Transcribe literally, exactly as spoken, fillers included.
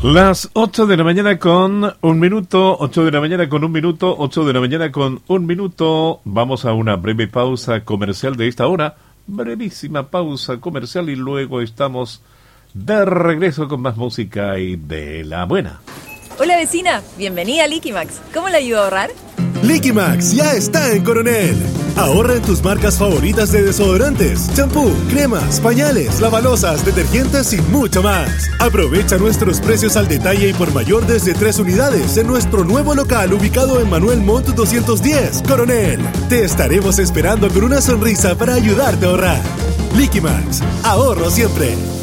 Las ocho de la mañana con un minuto, ocho de la mañana con un minuto, ocho de la mañana con un minuto. Vamos a una breve pausa comercial de esta hora, brevísima pausa comercial y luego estamos de regreso con más música y de la buena. Hola vecina, bienvenida a Liquimax. ¿Cómo le ayudo a ahorrar? Liquimax ya está en Coronel. Ahorra en tus marcas favoritas de desodorantes, champú, cremas, pañales, lavalosas, detergentes y mucho más. Aprovecha nuestros precios al detalle y por mayor desde tres unidades en nuestro nuevo local ubicado en Manuel Montt doscientos diez, Coronel. Te estaremos esperando con una sonrisa para ayudarte a ahorrar. Liquimax, ahorro siempre.